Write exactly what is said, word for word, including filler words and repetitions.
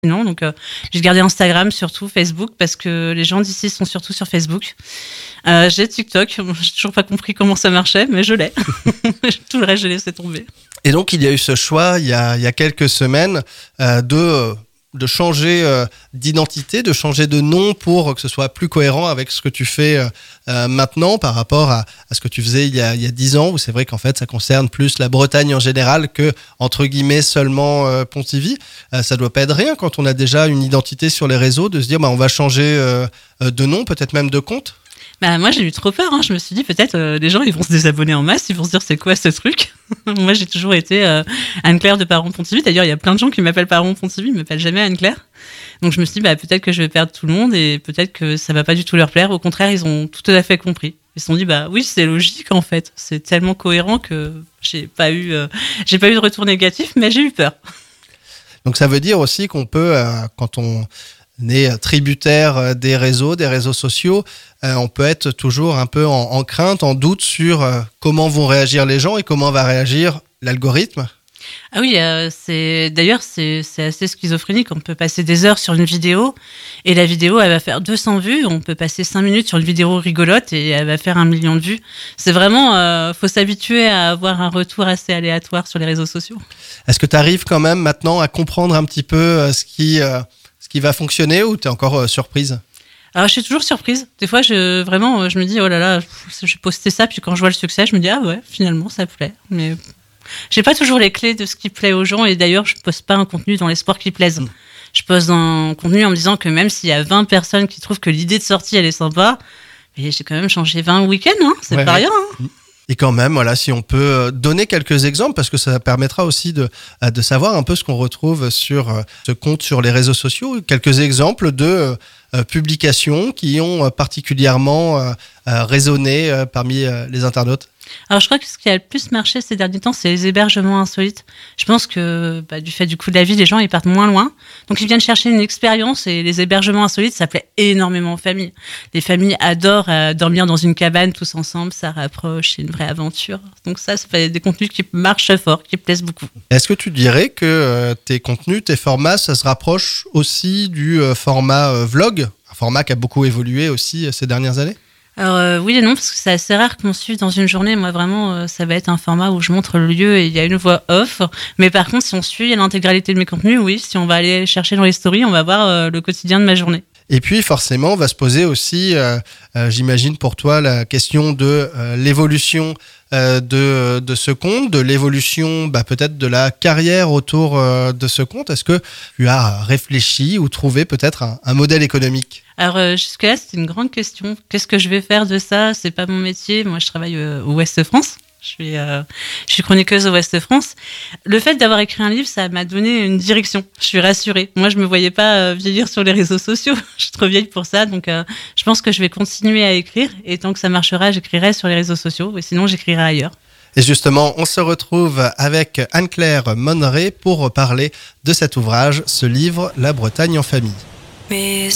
Non, donc euh, j'ai gardé Instagram, surtout Facebook, parce que les gens d'ici sont surtout sur Facebook. Euh, j'ai TikTok, j'ai toujours pas compris comment ça marchait, mais je l'ai. Tout le reste, j'ai laissé tomber. Et donc, il y a eu ce choix, il y a, il y a quelques semaines, euh, de, de changer euh, d'identité, de changer de nom pour que ce soit plus cohérent avec ce que tu fais euh, euh, maintenant par rapport à, à ce que tu faisais il y a, il y a dix ans, où c'est vrai qu'en fait, ça concerne plus la Bretagne en général que, entre guillemets, seulement euh, Pontivy. Euh, ça doit pas être rien quand on a déjà une identité sur les réseaux, de se dire, bah, on va changer euh, de nom, peut-être même de compte. Bah, moi, j'ai eu trop peur. Hein. Je me suis dit, peut-être, euh, les gens, ils vont se désabonner en masse. Ils vont se dire, c'est quoi ce truc? Moi, j'ai toujours été euh, Anne-Claire de Paron-Pontivy. D'ailleurs, il y a plein de gens qui m'appellent Paron-Pontivy, ils m'appellent jamais Anne-Claire. Donc, je me suis dit, bah, peut-être que je vais perdre tout le monde et peut-être que ça va pas du tout leur plaire. Au contraire, ils ont tout à fait compris. Ils se sont dit, bah oui, c'est logique, en fait. C'est tellement cohérent que j'ai pas eu, euh, j'ai pas eu de retour négatif, mais j'ai eu peur. Donc, ça veut dire aussi qu'on peut, euh, quand on est tributaire des réseaux, des réseaux sociaux, euh, on peut être toujours un peu en, en crainte, en doute sur euh, comment vont réagir les gens et comment va réagir l'algorithme. Ah oui, euh, c'est d'ailleurs c'est, c'est assez schizophrénique. On peut passer des heures sur une vidéo et la vidéo elle va faire deux cents vues. On peut passer cinq minutes sur une vidéo rigolote et elle va faire un million de vues. C'est vraiment, euh, faut s'habituer à avoir un retour assez aléatoire sur les réseaux sociaux. Est-ce que tu arrives quand même maintenant à comprendre un petit peu euh, ce qui euh, ce qui va fonctionner ou tu es encore euh, surprise? Alors, je suis toujours surprise. Des fois, je, vraiment, je me dis, oh là là, je postais ça, puis quand je vois le succès, je me dis, ah ouais, finalement, ça plaît. Mais j'ai pas toujours les clés de ce qui plaît aux gens, et d'ailleurs, je poste pas un contenu dans l'espoir qu'il plaise. Mmh. Je poste un contenu en me disant que même s'il y a vingt personnes qui trouvent que l'idée de sortie, elle est sympa, mais j'ai quand même changé vingt week-ends, hein, c'est ouais, pas ouais. rien. Hein. Et quand même, voilà, si on peut donner quelques exemples, parce que ça permettra aussi de, de savoir un peu ce qu'on retrouve sur ce compte sur les réseaux sociaux, quelques exemples de euh, publications qui ont particulièrement euh, résonné euh, parmi euh, les internautes. Alors, je crois que ce qui a le plus marché ces derniers temps, c'est les hébergements insolites. Je pense que bah, du fait du coût de la vie, les gens ils partent moins loin. Donc, ils viennent chercher une expérience et les hébergements insolites, ça plaît énormément aux familles. Les familles adorent euh, dormir dans une cabane tous ensemble, ça rapproche, c'est une vraie aventure. Donc ça, ça fait des contenus qui marchent fort, qui plaisent beaucoup. Est-ce que tu dirais que euh, tes contenus, tes formats, ça se rapproche aussi du euh, format euh, vlog, un format qui a beaucoup évolué aussi euh, ces dernières années? Alors euh, oui et non, parce que c'est assez rare qu'on suive dans une journée. Moi vraiment, euh, ça va être un format où je montre le lieu et il y a une voix off. Mais par contre, si on suit l'intégralité de mes contenus, oui, si on va aller chercher dans les stories, on va voir euh, le quotidien de ma journée. Et puis forcément, on va se poser aussi, euh, euh, j'imagine pour toi, la question de euh, l'évolution euh, de, de ce compte, de l'évolution bah, peut-être de la carrière autour euh, de ce compte. Est-ce que tu as réfléchi ou trouvé peut-être un, un modèle économique ? Alors euh, jusque-là, c'est une grande question. Qu'est-ce que je vais faire de ça ? C'est pas mon métier. Moi, je travaille euh, au Ouest France. Je suis, euh, je suis chroniqueuse au Ouest France. Le fait d'avoir écrit un livre, ça m'a donné une direction. Je suis rassurée. Moi, je me voyais pas euh, vieillir sur les réseaux sociaux. Je suis trop vieille pour ça. Donc, euh, je pense que je vais continuer à écrire. Et tant que ça marchera, j'écrirai sur les réseaux sociaux. Et sinon, j'écrirai ailleurs. Et justement, on se retrouve avec Anne-Claire Monneret pour parler de cet ouvrage, ce livre, La Bretagne en famille. Mais